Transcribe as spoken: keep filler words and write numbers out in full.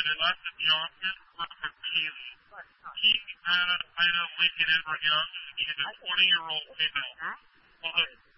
and that's a Johnson Rutherford Keeley. He had a, I had a Lincoln Edward Young. She's a twenty-year-old female. Well, the